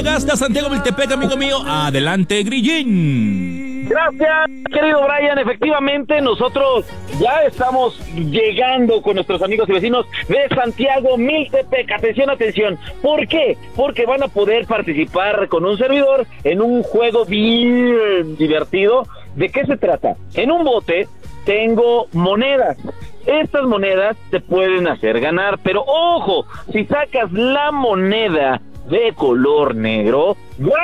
llegas a Santiago Miltepec, amigo mío. Adelante, Grillín. Gracias, querido Brian. Efectivamente, nosotros ya estamos llegando con nuestros amigos y vecinos de Santiago Miltepec. Atención, atención. ¿Por qué? Porque van a poder participar con un servidor en un juego bien divertido. ¿De qué se trata? En un bote tengo monedas. Estas monedas te pueden hacer ganar, pero ojo, si sacas la moneda de color negro,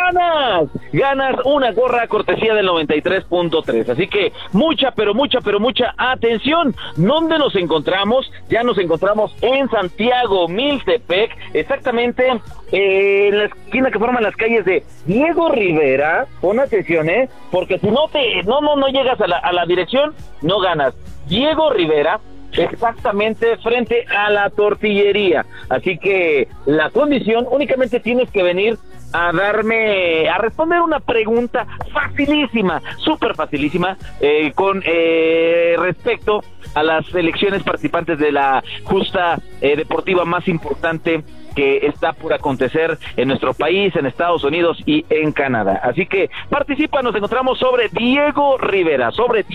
ganas una gorra cortesía del 93.3, así que mucha atención. ¿Dónde nos encontramos? Ya nos encontramos en Santiago Miltepec, exactamente en la esquina que forman las calles de Diego Rivera. Pon atención, porque si no llegas a la dirección, no ganas. Diego Rivera, exactamente frente a la tortillería. Así que la condición, únicamente tienes que venir a responder una pregunta facilísima, súper facilísima, con respecto a las selecciones participantes de la justa deportiva más importante que está por acontecer en nuestro país, en Estados Unidos y en Canadá. Así que participa, nos encontramos sobre Diego Rivera.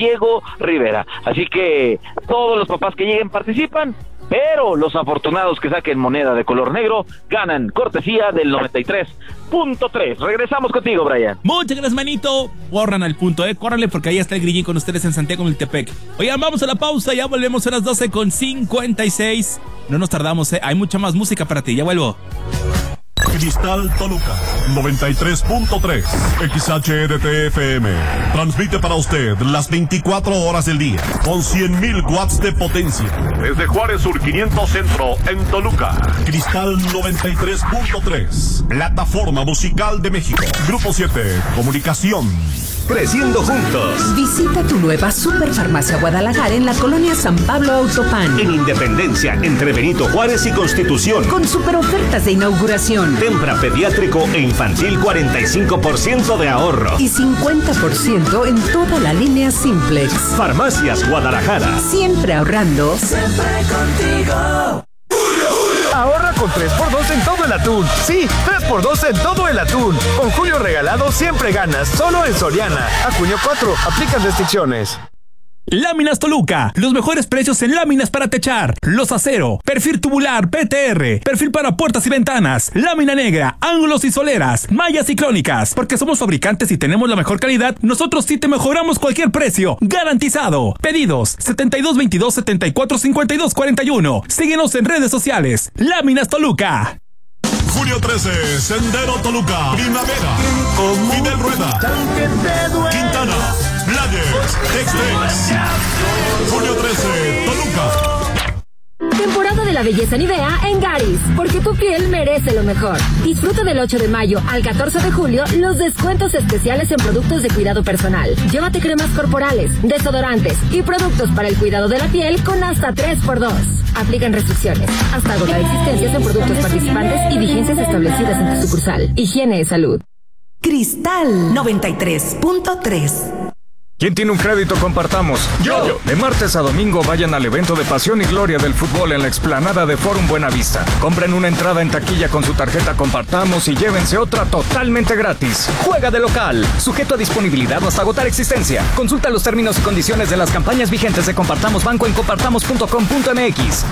Así que todos los papás que lleguen participan, pero los afortunados que saquen moneda de color negro ganan cortesía del 93.3. Regresamos contigo, Brian. Muchas gracias, manito. Corran al punto, córranle, porque ahí está el Grillín con ustedes en Santiago Miltepec. Oigan, vamos a la pausa, ya volvemos a las 12:56. No nos tardamos, hay mucha más música para ti, ya vuelvo. Cristal Toluca 93.3 XHRT-FM transmite para usted las 24 horas del día con 100,000 watts de potencia desde Juárez Sur 500 Centro en Toluca. Cristal 93.3, plataforma musical de México. Grupo 7, comunicación. Creciendo juntos. Visita tu nueva Superfarmacia Guadalajara en la colonia San Pablo Autopan. En Independencia, entre Benito Juárez y Constitución. Con super ofertas de inauguración. Tempra pediátrico e infantil 45% de ahorro. Y 50% en toda la línea Simplex. Farmacias Guadalajara. Siempre ahorrando. Siempre contigo. Ahorra con 3x2 en todo el atún. Sí, 3x2 en todo el atún. Con Julio Regalado siempre ganas. Solo en Soriana. A junio 4. Aplican restricciones. Láminas Toluca, los mejores precios en láminas para techar, los acero, perfil tubular PTR, perfil para puertas y ventanas, lámina negra, ángulos y soleras, mallas y crónicas. Porque somos fabricantes y tenemos la mejor calidad, nosotros sí te mejoramos cualquier precio, garantizado. Pedidos 7222-745241. Síguenos en redes sociales. Láminas Toluca. Julio 13, Sendero Toluca, Primavera, Fidel Rueda, Quintana, Players, Textex. Julio 13, Toluca. Temporada de la belleza Nivea en Garis, porque tu piel merece lo mejor. Disfruta del 8 de mayo al 14 de julio los descuentos especiales en productos de cuidado personal. Llévate cremas corporales, desodorantes y productos para el cuidado de la piel con hasta 3x2. Aplican restricciones. Hasta agotar existencias en productos participantes y vigencias establecidas en tu sucursal. Higiene y salud. Cristal 93.3. ¿Quién tiene un crédito? Compartamos. Yo. De martes a domingo vayan al evento de Pasión y Gloria del Fútbol en la explanada de Forum Buenavista. Compren una entrada en taquilla con su tarjeta Compartamos y llévense otra totalmente gratis. Juega de local. Sujeto a disponibilidad o hasta agotar existencia. Consulta los términos y condiciones de las campañas vigentes de Compartamos Banco en compartamos.com.mx.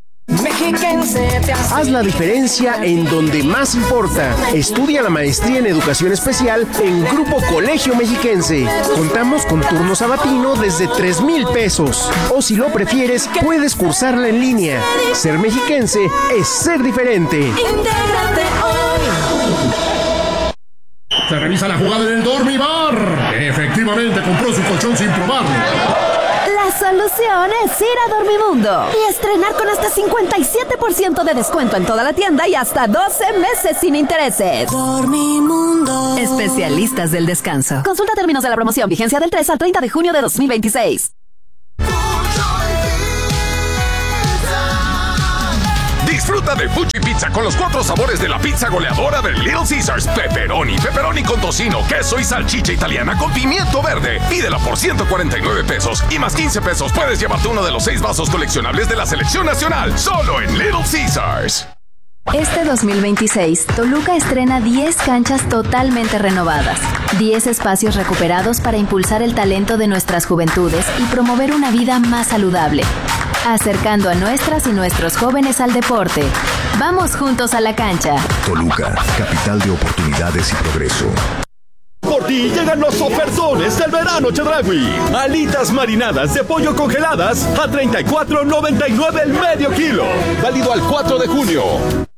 Haz la diferencia en donde más importa. Estudia la maestría en educación especial en Grupo Colegio Mexiquense. Contamos con turno sabatino desde 3,000 pesos. O si lo prefieres, puedes cursarla en línea. Ser mexiquense es ser diferente. Intégrate hoy. Se revisa la jugada en el Dormibar. Efectivamente compró su colchón sin probarlo. La solución es ir a Dormimundo y estrenar con hasta 57% de descuento en toda la tienda y hasta 12 meses sin intereses. Dormimundo. Especialistas del descanso. Consulta términos de la promoción. Vigencia del 3 al 30 de junio de 2026. Disfruta de Fuji Pizza con los 4 sabores de la pizza goleadora de Little Caesars. Pepperoni con tocino, queso y salchicha italiana con pimiento verde. Pídela por 149 pesos y más 15 pesos puedes llevarte uno de los 6 vasos coleccionables de la selección nacional. Solo en Little Caesars. Este 2026, Toluca estrena 10 canchas totalmente renovadas, 10 espacios recuperados para impulsar el talento de nuestras juventudes y promover una vida más saludable, acercando a nuestras y nuestros jóvenes al deporte. Vamos juntos a la cancha. Toluca, capital de oportunidades y progreso. Por ti llegan los ofertones del verano Chedraui. Alitas marinadas de pollo congeladas a $34.99 el medio kilo. Válido al 4 de junio.